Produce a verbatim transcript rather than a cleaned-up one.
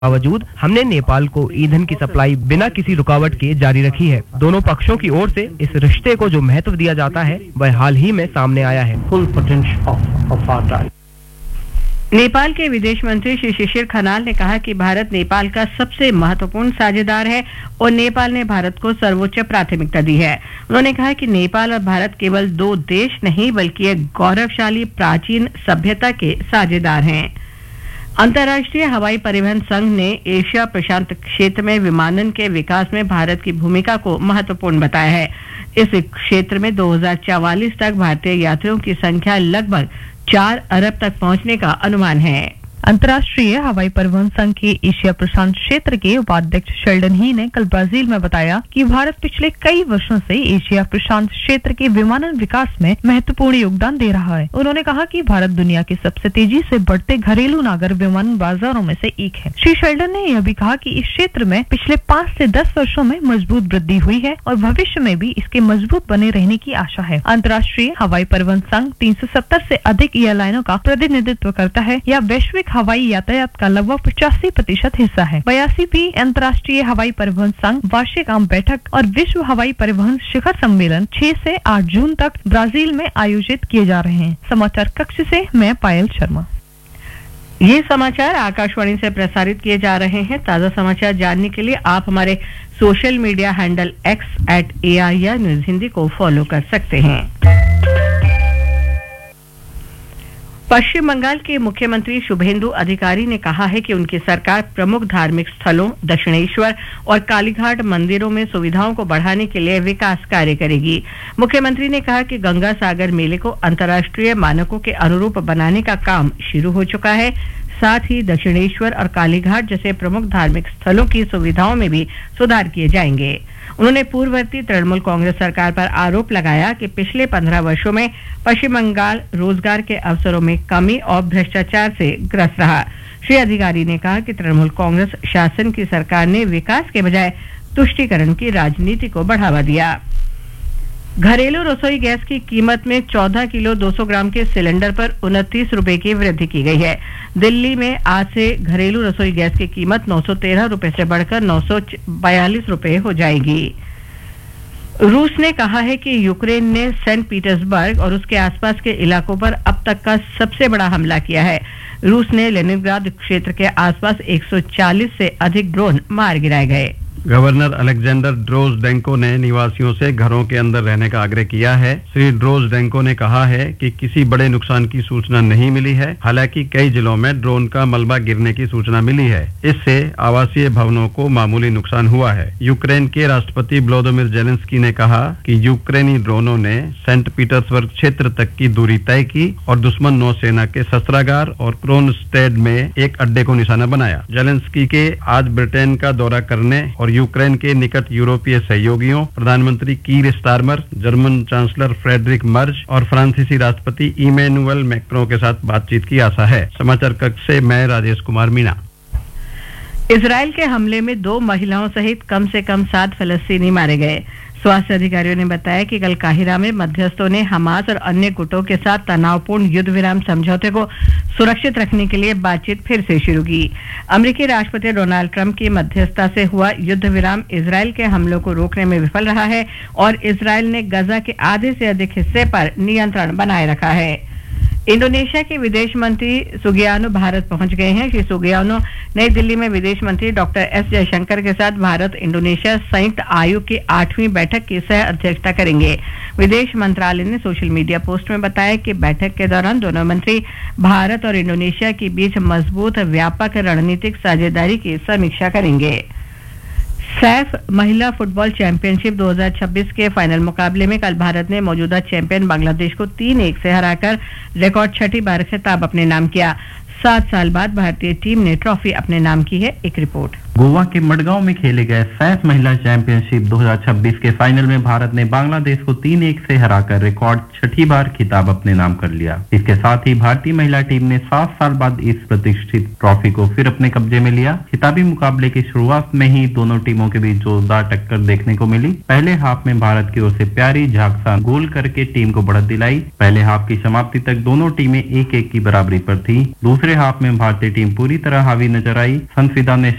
बावजूद हमने नेपाल को ईंधन की सप्लाई बिना किसी रुकावट के जारी रखी है। दोनों पक्षों की ओर से इस रिश्ते को जो महत्व दिया जाता है वह हाल ही में सामने आया है। Full potential of of our time. Nepal के विदेश मंत्री श्री शिशिर खनाल ने कहा कि भारत नेपाल का सबसे महत्वपूर्ण साझेदार है और नेपाल ने भारत को सर्वोच्च प्राथमिकता दी है। उन्होंने कहा कि नेपाल और भारत केवल दो देश नहीं बल्कि एक गौरवशाली प्राचीन सभ्यता के साझेदार हैं। अंतर्राष्ट्रीय हवाई परिवहन संघ ने एशिया प्रशांत क्षेत्र में विमानन के विकास में भारत की भूमिका को महत्वपूर्ण बताया है। इस क्षेत्र में दो हज़ार चौवालीस तक भारतीय यात्रियों की संख्या लगभग चार अरब तक पहुंचने का अनुमान है। अंतर्राष्ट्रीय हवाई परिवहन संघ के एशिया प्रशांत क्षेत्र के उपाध्यक्ष शेल्डन ही ने कल ब्राजील में बताया कि भारत पिछले कई वर्षों से एशिया प्रशांत क्षेत्र के विमानन विकास में महत्वपूर्ण योगदान दे रहा है। उन्होंने कहा कि भारत दुनिया के सबसे तेजी से बढ़ते घरेलू नागर विमान बाजारों में से एक है। श्री शेल्डन ने यह भी कहा कि इस क्षेत्र में पिछले पाँच से दस वर्षों में मजबूत वृद्धि हुई है और भविष्य में भी इसके मजबूत बने रहने की आशा है। अंतर्राष्ट्रीय हवाई परिवहन संघ तीन सौ सत्तर से अधिक एयरलाइनों का प्रतिनिधित्व करता है या वैश्विक हवाई यातायात का लगभग पचासी प्रतिशत हिस्सा है। बयासीवीं अंतर्राष्ट्रीय हवाई परिवहन संघ वार्षिक आम बैठक और विश्व हवाई परिवहन शिखर सम्मेलन छह से आठ जून तक ब्राजील में आयोजित किए जा रहे हैं। समाचार कक्ष से मैं पायल शर्मा। ये समाचार आकाशवाणी से प्रसारित किए जा रहे हैं। ताज़ा समाचार जानने के लिए आप हमारे social media handle x eight A I R news Hindi को फॉलो कर सकते हैं। पश्चिम बंगाल के मुख्यमंत्री शुभेंदु अधिकारी ने कहा है कि उनकी सरकार प्रमुख धार्मिक स्थलों, दक्षिणेश्वर और कालीघाट मंदिरों में सुविधाओं को बढ़ाने के लिए विकास कार्य करेगी। मुख्यमंत्री ने कहा कि गंगा सागर मेले को अंतर्राष्ट्रीय मानकों के अनुरूप बनाने का काम शुरू हो चुका है। साथ ही दक्षिणेश्वर और कालीघाट जैसे प्रमुख धार्मिक स्थलों की सुविधाओं में भी सुधार किए जाएंगे। उन्होंने पूर्ववर्ती तृणमूल कांग्रेस सरकार पर आरोप लगाया कि पिछले पंद्रह वर्षों में पश्चिम बंगाल रोजगार के अवसरों में कमी और भ्रष्टाचार से ग्रस्त रहा। श्री अधिकारी ने कहा कि तृणमूल कांग्रेस शासन की सरकार ने विकास के बजाय तुष्टीकरण की राजनीति को बढ़ावा दिया। घरेलू रसोई गैस की कीमत में चौदह किलो दो सौ ग्राम के सिलेंडर पर उनतीस रुपए की वृद्धि की गई है। दिल्ली में आज से घरेलू रसोई गैस की कीमत नौ सौ तेरह रुपए से बढ़कर नौ सौ बयालीस रुपए हो जाएगी। रूस ने कहा है कि यूक्रेन ने सेंट पीटर्सबर्ग और उसके आसपास के इलाकों पर अब तक का सबसे बड़ा हमला किया है। रूस ने लेनिनग्राद क्षेत्र के आसपास एक सौ चालीस से अधिक ड्रोन मार गिराए गए। गवर्नर अलेक्जेंडर ड्रोजडेंको ने निवासियों से घरों के अंदर रहने का आग्रह किया है। श्री ड्रोजडेंको ने कहा है कि किसी बड़े नुकसान की सूचना नहीं मिली है। हालांकि कई जिलों में ड्रोन का मलबा गिरने की सूचना मिली है। इससे आवासीय भवनों को मामूली नुकसान हुआ है। यूक्रेन के राष्ट्रपति व्लादिमीर जेलेंस्की ने कहा कि यूक्रेनी ड्रोनों ने सेंट पीटर्सबर्ग क्षेत्र तक की दूरी तय की और दुश्मन नौसेना के शस्त्रागार और क्रोनस्टेड में एक अड्डे को निशाना बनाया। जेलेंस्की के आज ब्रिटेन का दौरा करने और यूक्रेन के निकट यूरोपीय सहयोगियों, प्रधानमंत्री कीर Starmer, German chancellor Friedrich Merz और फ्रांसीसी राष्ट्रपति इमैनुअल मैक्रों के साथ बातचीत की आशा है। समाचार कक्ष से मैं राजेश कुमार मीणा। इजराइल के हमले में दो महिलाओं सहित कम से कम सात फलस्तीनी मारे गए। स्वास्थ्य अधिकारियों ने बताया कि कल काहिरा में मध्यस्थों ने हमास और अन्य गुटों के साथ तनावपूर्ण युद्ध विराम समझौते को सुरक्षित रखने के लिए बातचीत फिर से शुरू की। अमेरिकी राष्ट्रपति डोनाल्ड ट्रंप की मध्यस्थता से हुआ युद्ध विराम इजराइल के हमलों को रोकने में विफल रहा है और इजराइल ने गजा के आधे से अधिक हिस्से पर नियंत्रण बनाए रखा है। इंडोनेशिया के विदेश मंत्री सुगियानो भारत पहुंच गए हैं। श्री सुगियानो नई दिल्ली में विदेश मंत्री डॉक्टर एस जयशंकर के साथ भारत इंडोनेशिया संयुक्त आयोग की आठवीं बैठक की सह अध्यक्षता करेंगे। विदेश मंत्रालय ने सोशल मीडिया पोस्ट में बताया कि बैठक के दौरान दोनों मंत्री भारत और इंडोनेशिया के बीच मजबूत व्यापक रणनीतिक साझेदारी की समीक्षा करेंगे। सैफ महिला फुटबॉल चैंपियनशिप दो हज़ार छब्बीस के फाइनल मुकाबले में कल भारत ने मौजूदा चैंपियन बांग्लादेश को तीन एक से हराकर रिकॉर्ड छठी बार खिताब अपने नाम किया। सात साल बाद भारतीय टीम ने ट्रॉफी अपने नाम की है। एक रिपोर्ट। गोवा के मडगांव में खेले गए सैफ महिला चैंपियनशिप दो हज़ार छब्बीस के फाइनल में भारत ने बांग्लादेश को तीन एक से हराकर रिकॉर्ड छठी बार खिताब अपने नाम कर लिया। इसके साथ ही भारतीय महिला टीम ने सात साल बाद इस प्रतिष्ठित ट्रॉफी को फिर अपने कब्जे में लिया। खिताबी मुकाबले की शुरुआत में ही दोनों टीमों के बीच जोरदार टक्कर देखने को मिली। पहले हाफ में भारत की ओर से प्यारी झाकसा गोल करके टीम को बढ़त दिलाई। पहले हाफ की समाप्ति तक दोनों टीमें एक एक की बराबरी पर थी। दूसरे हाफ में भारतीय टीम पूरी तरह हावी नजर आई। संफिदा ने